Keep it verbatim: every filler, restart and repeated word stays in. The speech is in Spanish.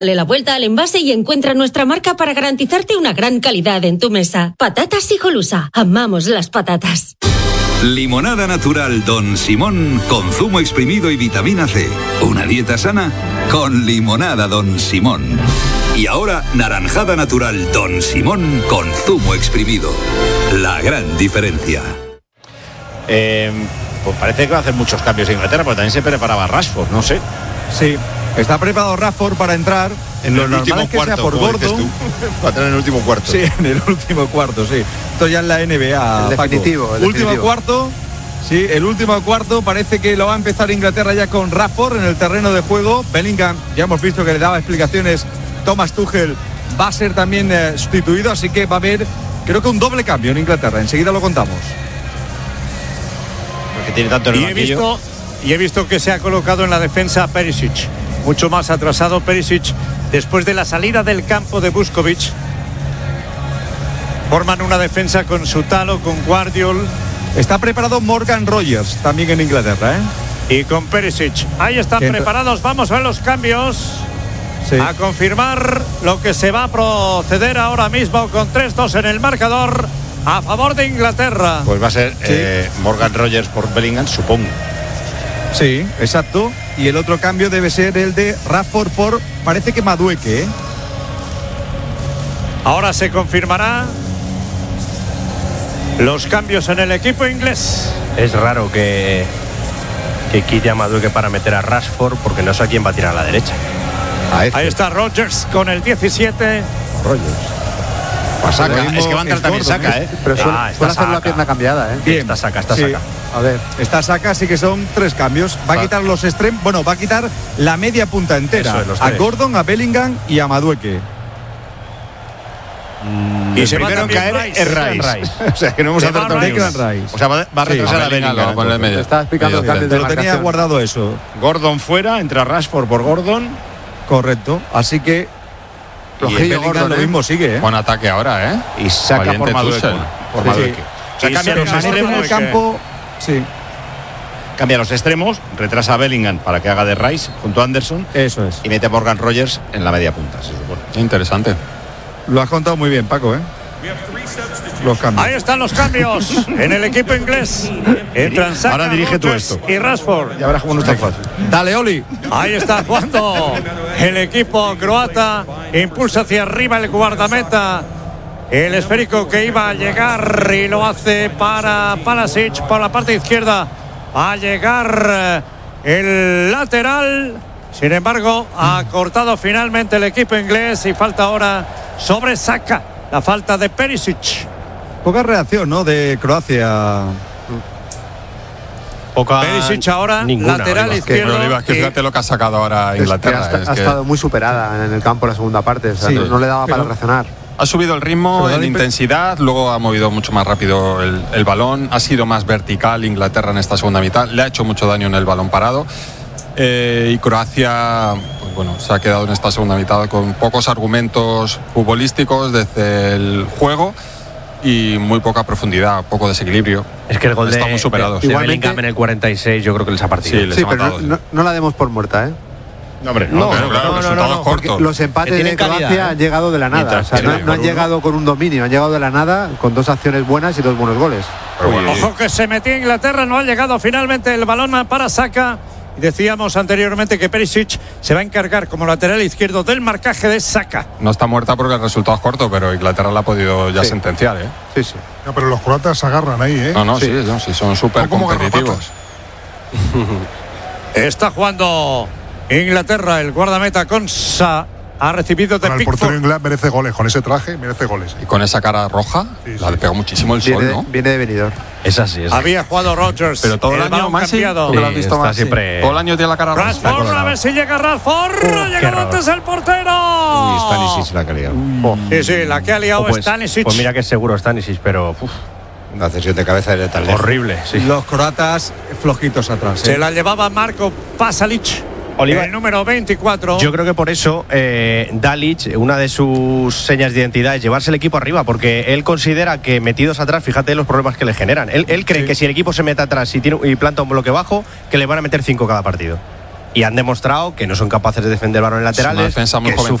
Dale la vuelta al envase y encuentra nuestra marca para garantizarte una gran calidad en tu mesa. Patatas Hijolusa. Amamos las patatas. Limonada natural Don Simón con zumo exprimido y vitamina C. Una dieta sana con limonada Don Simón. Y ahora naranjada natural Don Simón con zumo exprimido. La gran diferencia. Eh, pues parece que va a hacer muchos cambios en Inglaterra, pero también se preparaba Rashford, no sé. Sí, está preparado Rashford para entrar. En lo el normal último es que cuarto, sea por como Gordon. dices tú. Va a tener en el último cuarto. Sí, en el último cuarto, sí. Esto ya en la N B A. El definitivo, Paco. el Último definitivo. cuarto. Sí, el último cuarto parece que lo va a empezar Inglaterra ya con Rashford en el terreno de juego. Bellingham, ya hemos visto que le daba explicaciones. Thomas Tuchel va a ser también eh, sustituido, así que va a haber, creo que un doble cambio en Inglaterra. Enseguida lo contamos. Porque tiene tanto en el Y he banquillo. visto, y he visto que se ha colocado en la defensa Perisic. Mucho más atrasado Perisic después de la salida del campo de Vuskovic. Forman una defensa con Sutalo, con Guardiol. Está preparado Morgan Rogers también en Inglaterra, ¿eh? Y con Perisic. Ahí están Que entra- preparados. Vamos a ver los cambios. Sí. A confirmar lo que se va a proceder ahora mismo con tres dos en el marcador a favor de Inglaterra. Pues va a ser eh, Morgan Rogers por Bellingham, supongo. Sí, exacto. Y el otro cambio debe ser el de Rashford por, parece que Madueke, ¿eh? Ahora se confirmará los cambios en el equipo inglés. Es raro que que quite a Madueke para meter a Rashford, porque no sé a quién va a tirar a la derecha. A este. Ahí está Rodgers con el diecisiete. Rogers. Pues saca. Ahora mismo Es que va a entrar es también Gordon, Saca, ¿eh? ¿eh? Pero suele, Ah, está suele hacer la Saka. pierna cambiada, ¿eh? Bien. Está Saka, está Sí. Saka. A ver. Está Saka, así que son tres cambios. Va a Va. quitar los extremos, bueno, va a quitar la media punta entera. Eso es, los A tres. Gordon, a Bellingham y a Madueke. Y El se va primero en también caer Rice. es Rice. Rice. o sea que no hemos Se va acertado ni Rice. una. Rice. O sea, va, va a Sí. retrasar A a Bellingham Bellingham. lo pone en medio. Te estaba explicando el Medio cambio Te de lo tenía marcación. guardado eso. Gordon fuera, entra Rashford por Gordon. Correcto. Así que y Flojillo Bellingham Gordon, lo ¿eh? mismo sigue, ¿eh? Buen ataque ahora, ¿eh? Y saca Valiente por Madueke. Tuchel. Por Sí, Madueke. sí. O sea, Y cambia se los permanece En extremos. el que- campo, sí, Cambia los extremos, retrasa a Bellingham para que haga de Rice junto a Anderson eso es. y mete a Morgan Rogers en la media punta, se supone. Interesante. Lo has contado muy bien, Paco, ¿eh? Los cambios. Ahí están los cambios en el equipo inglés. Entran Saka, Ahora dirige tú Rodgers esto. y Rashford. Ya verás cómo no está fácil. Dale, Oli. Ahí está jugando el equipo croata. Impulsa hacia arriba el guardameta. El esférico que iba a llegar y lo hace para Palasic por la parte izquierda. A llegar eh, el lateral. Sin embargo, ha cortado finalmente el equipo inglés y falta ahora sobre Saka. La falta de Perisic. Poca reacción, ¿no? De Croacia. Poca. Perisic ahora, ninguna, lateral Oliva. izquierdo. Pero Oliva, es que y- fíjate lo que ha sacado ahora Es que Inglaterra. ha, esta- es ha que estado muy superada en el campo en la segunda parte. O sea, Sí, no, no le daba pero- para reaccionar. ha subido el ritmo Pero da en la impre- intensidad, luego ha movido mucho más rápido el, el balón, ha sido más vertical Inglaterra en esta segunda mitad, le ha hecho mucho daño en el balón parado. Eh, y Croacia, pues bueno, se ha quedado en esta segunda mitad con pocos argumentos futbolísticos desde el juego y muy poca profundidad, poco desequilibrio. Es que el gol de, Estamos superados. de Igualmente- Bellingham en el cuarenta y seis yo creo que les ha partido. Sí, les Sí, ha pero matado. no, no- no la demos por muerta, ¿eh? No, hombre, No, no, pero claro, no, no, resultados no, Porque cortos. los empates Que tienen de Croacia calidad, ¿eh? han llegado de la nada. Mientras O sea, no, tienen no han por uno. llegado con un dominio, han llegado de la nada con dos acciones buenas y dos buenos goles. Pero bueno, Ojo que se metió Inglaterra, no ha llegado finalmente el balón para Saka. Y decíamos anteriormente que Perisic se va a encargar como lateral izquierdo del marcaje de Saka. no está muerta porque el resultado es corto, pero Inglaterra la ha podido ya Sí. sentenciar, ¿eh? Sí, sí. No, pero los croatas se agarran ahí, ¿eh? No, no, Sí. sí, no, sí, son súper Son como competitivos. Está jugando Inglaterra, el guardameta Konsa ha recibido de Para el portero Pickford. inglés merece goles, con ese traje merece goles. Y con esa cara roja, Sí, la sí. le pega muchísimo el sol, Viene, ¿no? viene de venidor. Es así, es así. Había jugado Rodgers. Pero todo el, año, balón Maxi, cambiado. ¿tú que lo has Sí, visto está más? siempre- Todo el año tiene la cara roja. Rashford, a ver si llega Rashford. qué Ha llegado error. antes el portero. Y Stanisic la ha liado. Sí, sí, la que ha liado Oh, pues, Stanisic. pues mira que es seguro Stanisic, pero uf, Una cesión de cabeza de tal lejos. horrible. Sí. Los croatas flojitos atrás, ¿eh? Se la llevaba Marco Pasalic, Oliva, el número veinticuatro. Yo creo que por eso eh, Dalic, una de sus señas de identidad es llevarse el equipo arriba, porque él considera que metidos atrás, fíjate los problemas que le generan. Él, él cree Sí. que si el equipo se mete atrás y, tiene, y planta un bloque bajo, que le van a meter cinco cada partido. y han demostrado que no son capaces de defender balones laterales, defensa muy que jovencita.